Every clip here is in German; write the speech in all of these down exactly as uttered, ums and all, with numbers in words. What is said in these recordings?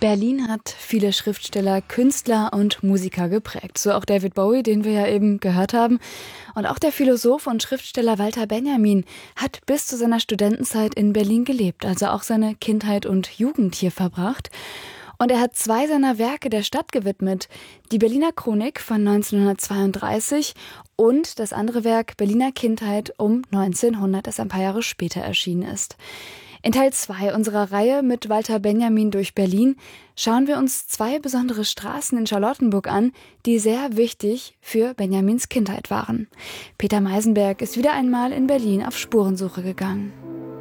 Berlin hat viele Schriftsteller, Künstler und Musiker geprägt. So auch David Bowie, den wir ja eben gehört haben. Und auch der Philosoph und Schriftsteller Walter Benjamin hat bis zu seiner Studentenzeit in Berlin gelebt, also auch seine Kindheit und Jugend hier verbracht. Und er hat zwei seiner Werke der Stadt gewidmet. Die Berliner Chronik von neunzehnhundertzweiunddreißig und das andere Werk Berliner Kindheit um neunzehnhundert, das ein paar Jahre später erschienen ist. In Teil zwei unserer Reihe mit Walter Benjamin durch Berlin schauen wir uns zwei besondere Straßen in Charlottenburg an, die sehr wichtig für Benjamins Kindheit waren. Peter Meisenberg ist wieder einmal in Berlin auf Spurensuche gegangen.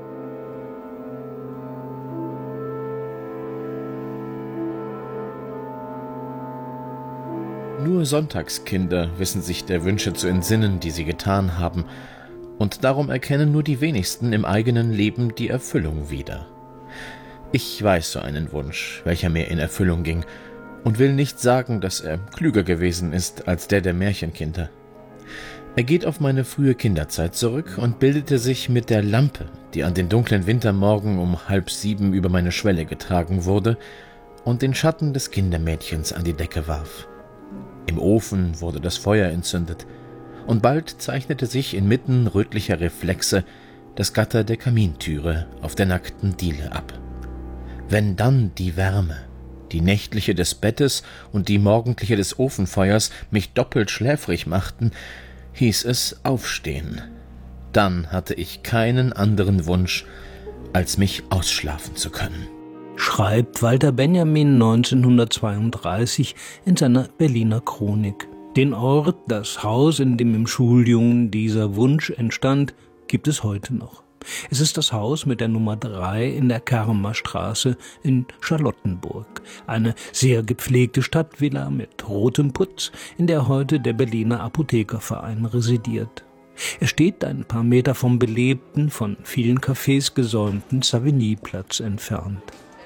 Nur Sonntagskinder wissen sich der Wünsche zu entsinnen, die sie getan haben, und darum erkennen nur die wenigsten im eigenen Leben die Erfüllung wieder. Ich weiß so einen Wunsch, welcher mir in Erfüllung ging, und will nicht sagen, dass er klüger gewesen ist als der der Märchenkinder. Er geht auf meine frühe Kinderzeit zurück und bildete sich mit der Lampe, die an den dunklen Wintermorgen um halb sieben über meine Schwelle getragen wurde und den Schatten des Kindermädchens an die Decke warf. Im Ofen wurde das Feuer entzündet, und bald zeichnete sich inmitten rötlicher Reflexe das Gatter der Kamintüre auf der nackten Diele ab. Wenn dann die Wärme, die nächtliche des Bettes und die morgendliche des Ofenfeuers mich doppelt schläfrig machten, hieß es aufstehen. Dann hatte ich keinen anderen Wunsch, als mich ausschlafen zu können. Schreibt Walter Benjamin neunzehnhundertzweiunddreißig in seiner Berliner Chronik. Den Ort, das Haus, in dem im Schuljungen dieser Wunsch entstand, gibt es heute noch. Es ist das Haus mit der Nummer drei in der Kermer Straße in Charlottenburg. Eine sehr gepflegte Stadtvilla mit rotem Putz, in der heute der Berliner Apothekerverein residiert. Er steht ein paar Meter vom belebten, von vielen Cafés gesäumten Savignyplatz entfernt.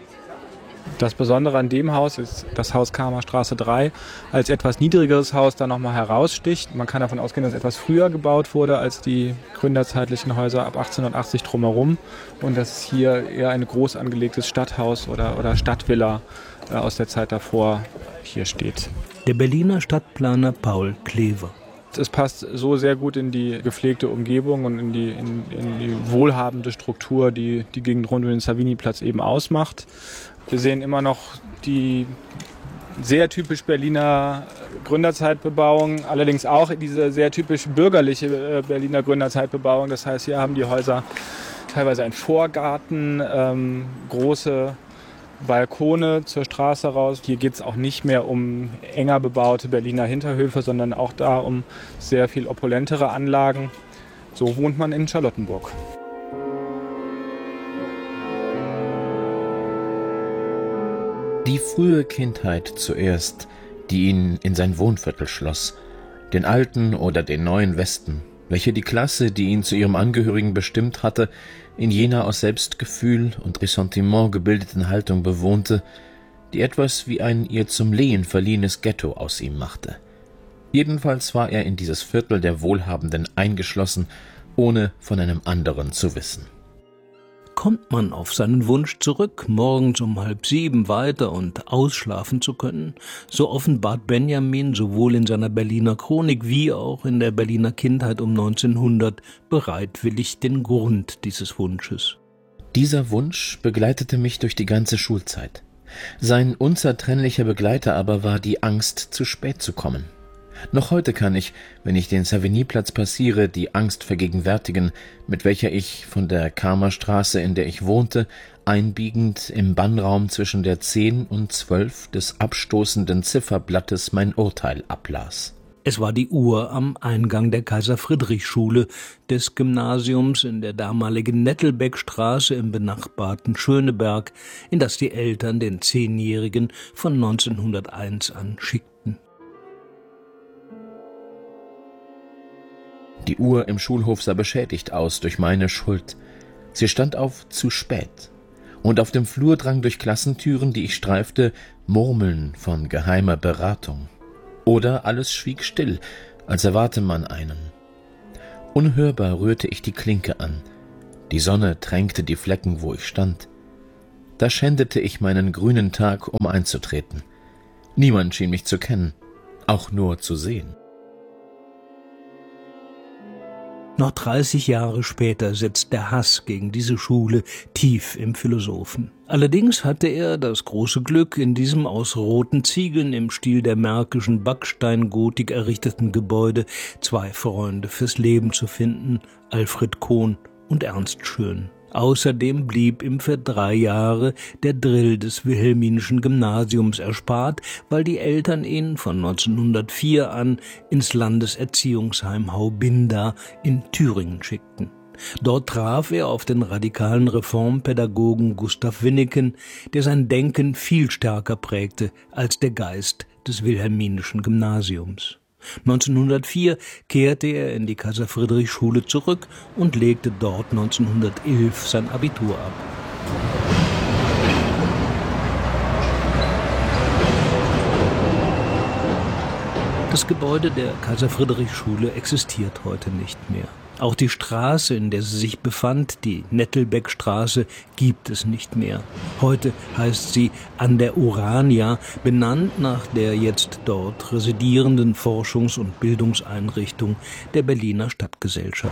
Das Besondere an dem Haus ist, das Haus Kermer Straße drei als etwas niedrigeres Haus da nochmal heraussticht. Man kann davon ausgehen, dass es etwas früher gebaut wurde als die gründerzeitlichen Häuser ab achtzehnhundertachtzig drumherum. Und dass hier eher ein groß angelegtes Stadthaus oder, oder Stadtvilla äh, aus der Zeit davor hier steht. Der Berliner Stadtplaner Paul Klever. Es passt so sehr gut in die gepflegte Umgebung und in die, in, in die wohlhabende Struktur, die die Gegend rund um den Savignyplatz eben ausmacht. Wir sehen immer noch die sehr typisch Berliner Gründerzeitbebauung, allerdings auch diese sehr typisch bürgerliche Berliner Gründerzeitbebauung. Das heißt, hier haben die Häuser teilweise einen Vorgarten, ähm, große Balkone zur Straße raus. Hier geht es auch nicht mehr um enger bebaute Berliner Hinterhöfe, sondern auch da um sehr viel opulentere Anlagen. So wohnt man in Charlottenburg. Die frühe Kindheit zuerst, die ihn in sein Wohnviertel schloss, den alten oder den neuen Westen, welche die Klasse, die ihn zu ihrem Angehörigen bestimmt hatte, in jener aus Selbstgefühl und Ressentiment gebildeten Haltung bewohnte, die etwas wie ein ihr zum Lehen verliehenes Ghetto aus ihm machte. Jedenfalls war er in dieses Viertel der Wohlhabenden eingeschlossen, ohne von einem anderen zu wissen. Kommt man auf seinen Wunsch zurück, morgens um halb sieben weiter und ausschlafen zu können, so offenbart Benjamin sowohl in seiner Berliner Chronik wie auch in der Berliner Kindheit um neunzehnhundert bereitwillig den Grund dieses Wunsches. Dieser Wunsch begleitete mich durch die ganze Schulzeit. Sein unzertrennlicher Begleiter aber war die Angst, zu spät zu kommen. Noch heute kann ich, wenn ich den Savignyplatz passiere, die Angst vergegenwärtigen, mit welcher ich von der Kermer Straße, in der ich wohnte, einbiegend im Bannraum zwischen der zehn und zwölf des abstoßenden Zifferblattes mein Urteil ablas. Es war die Uhr am Eingang der Kaiser-Friedrich-Schule, des Gymnasiums in der damaligen Nettelbeckstraße im benachbarten Schöneberg, in das die Eltern den Zehnjährigen von neunzehnhunderteins an schickten. Die Uhr im Schulhof sah beschädigt aus durch meine Schuld. Sie stand auf zu spät. Und auf dem Flur drang durch Klassentüren, die ich streifte, Murmeln von geheimer Beratung. Oder alles schwieg still, als erwarte man einen. Unhörbar rührte ich die Klinke an. Die Sonne tränkte die Flecken, wo ich stand. Da schändete ich meinen grünen Tag, um einzutreten. Niemand schien mich zu kennen, auch nur zu sehen. Noch dreißig Jahre später setzt der Hass gegen diese Schule tief im Philosophen. Allerdings hatte er das große Glück, in diesem aus roten Ziegeln im Stil der märkischen Backsteingotik errichteten Gebäude zwei Freunde fürs Leben zu finden, Alfred Kohn und Ernst Schön. Außerdem blieb ihm für drei Jahre der Drill des Wilhelminischen Gymnasiums erspart, weil die Eltern ihn von neunzehnhundertvier an ins Landeserziehungsheim Haubinda in Thüringen schickten. Dort traf er auf den radikalen Reformpädagogen Gustav Winneken, der sein Denken viel stärker prägte als der Geist des Wilhelminischen Gymnasiums. neunzehnhundertvier kehrte er in die Kaiser-Friedrich-Schule zurück und legte dort neunzehnhundertelf sein Abitur ab. Das Gebäude der Kaiser-Friedrich-Schule existiert heute nicht mehr. Auch die Straße, in der sie sich befand, die Nettelbeckstraße, gibt es nicht mehr. Heute heißt sie An der Urania, benannt nach der jetzt dort residierenden Forschungs- und Bildungseinrichtung der Berliner Stadtgesellschaft.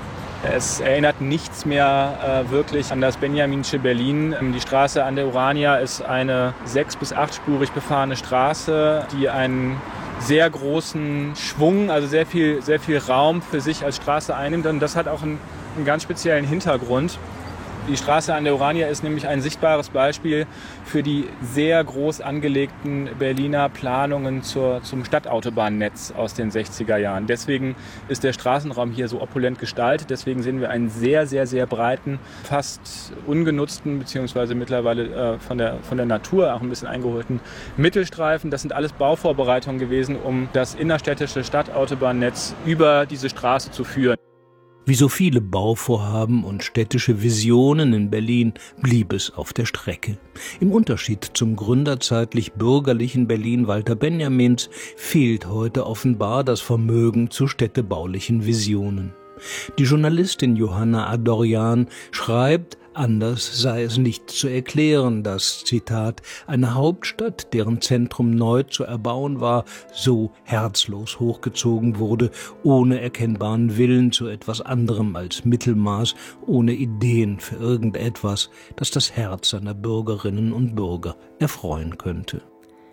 Es erinnert nichts mehr äh, wirklich an das benjaminsche Berlin. Die Straße An der Urania ist eine sechs- bis achtspurig befahrene Straße, die einen sehr großen Schwung, also sehr viel, sehr viel Raum für sich als Straße einnimmt. Und das hat auch einen, einen ganz speziellen Hintergrund. Die Straße An der Urania ist nämlich ein sichtbares Beispiel für die sehr groß angelegten Berliner Planungen zur, zum Stadtautobahnnetz aus den sechziger Jahren. Deswegen ist der Straßenraum hier so opulent gestaltet. Deswegen sehen wir einen sehr, sehr, sehr breiten, fast ungenutzten, beziehungsweise mittlerweile äh, von der, von der Natur auch ein bisschen eingeholten Mittelstreifen. Das sind alles Bauvorbereitungen gewesen, um das innerstädtische Stadtautobahnnetz über diese Straße zu führen. Wie so viele Bauvorhaben und städtische Visionen in Berlin blieb es auf der Strecke. Im Unterschied zum gründerzeitlich bürgerlichen Berlin Walter Benjamins fehlt heute offenbar das Vermögen zu städtebaulichen Visionen. Die Journalistin Johanna Adorjan schreibt, anders sei es nicht zu erklären, dass, Zitat, eine Hauptstadt, deren Zentrum neu zu erbauen war, so herzlos hochgezogen wurde, ohne erkennbaren Willen zu etwas anderem als Mittelmaß, ohne Ideen für irgendetwas, das das Herz seiner Bürgerinnen und Bürger erfreuen könnte.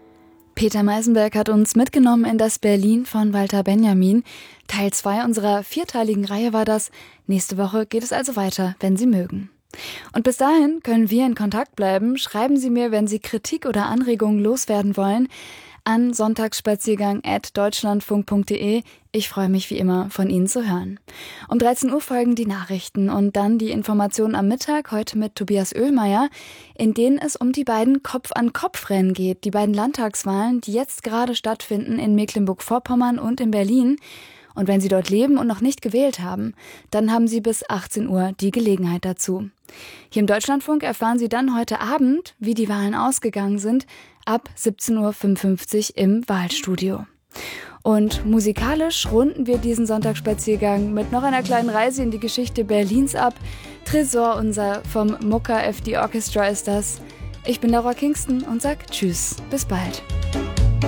Peter Meisenberg hat uns mitgenommen in das Berlin von Walter Benjamin. Teil zwei unserer vierteiligen Reihe war das. Nächste Woche geht es also weiter, wenn Sie mögen. Und bis dahin können wir in Kontakt bleiben. Schreiben Sie mir, wenn Sie Kritik oder Anregungen loswerden wollen, an sonntagsspaziergang at deutschlandfunk punkt de. Ich freue mich wie immer, von Ihnen zu hören. Um dreizehn Uhr folgen die Nachrichten und dann die Informationen am Mittag, heute mit Tobias Oehlmeier, in denen es um die beiden Kopf-an-Kopf-Rennen geht, die beiden Landtagswahlen, die jetzt gerade stattfinden in Mecklenburg-Vorpommern und in Berlin. Und wenn Sie dort leben und noch nicht gewählt haben, dann haben Sie bis achtzehn Uhr die Gelegenheit dazu. Hier im Deutschlandfunk erfahren Sie dann heute Abend, wie die Wahlen ausgegangen sind, ab siebzehn Uhr fünfundfünfzig im Wahlstudio. Und musikalisch runden wir diesen Sonntagsspaziergang mit noch einer kleinen Reise in die Geschichte Berlins ab. Tresor unser vom Mucka F D Orchestra ist das. Ich bin Laura Kingston und sag Tschüss, bis bald.